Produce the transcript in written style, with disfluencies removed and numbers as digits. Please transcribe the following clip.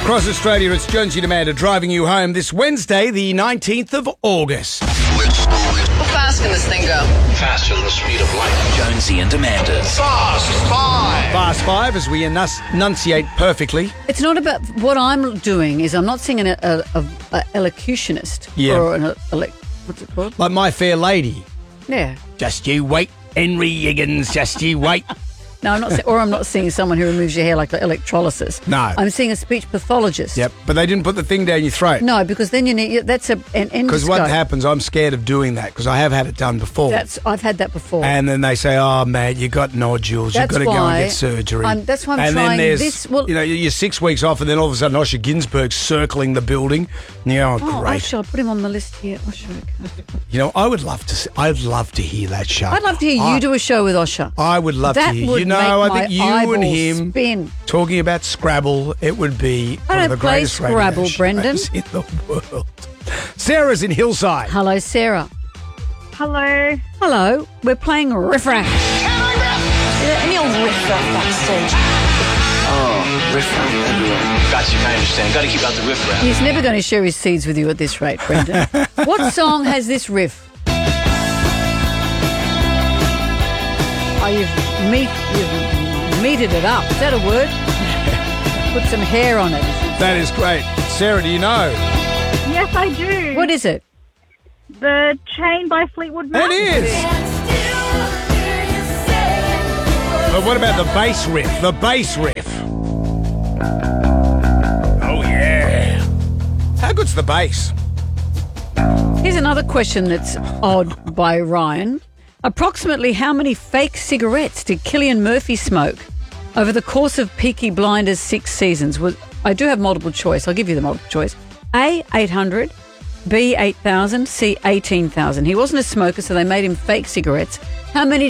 Across Australia, it's Jonesy and Amanda driving you home this Wednesday, the 19th of August. How fast can this thing go? Faster than the speed of light. Jonesy and Amanda's Fast Five. Fast Five, as we enunciate perfectly. It's not about what I'm doing. Is I'm not seeing an elocutionist or what's it called? Like My Fair Lady. Yeah. Just you wait, Henry Higgins, just you wait. No, I'm not seeing someone who removes your hair like electrolysis. No. I'm seeing a speech pathologist. Yep, but they didn't put the thing down your throat. No, because then you need that's an endoscope. Because what happens, I'm scared of doing that because I have had it done before. I've had that before. And then they say, "Oh, man, you got nodules. You've got to go and get surgery." That's why I'm and trying then there's, this. Well, you're 6 weeks off, and then all of a sudden, Osher Ginsburg's circling the building. And you're, great. Osher, I'll put him on the list here. Osher, okay. I'd love to hear that show. I'd love to hear you do a show with Osher. I would love to hear. Would I think you and him spin. talking about Scrabble, it would be I one of don't the play greatest Scrabble, radio Brendan. shows in the world. Sarah's in Hillside. Hello, Sarah. Hello. Hello. We're playing Riff Raff. Is there any old riff raff backstage? Oh, riff raff everywhere. Got you, I understand. Got to keep out the riff raff. He's never going to share his seeds with you at this rate, Brendan. What song has this riff? Oh, you've meated it up. Is that a word? Put some hair on it. That is great. Sarah, do you know? Yes, I do. What is it? The Chain by Fleetwood Mac. It is. But what about the bass riff? The bass riff. Oh, yeah. How good's the bass? Here's another question that's odd by Ryan. Approximately how many fake cigarettes did Cillian Murphy smoke over the course of Peaky Blinders' 6 seasons? I do have multiple choice. I'll give you the multiple choice. A, 800, B, 8,000, C, 18,000. He wasn't a smoker, so they made him fake cigarettes. How many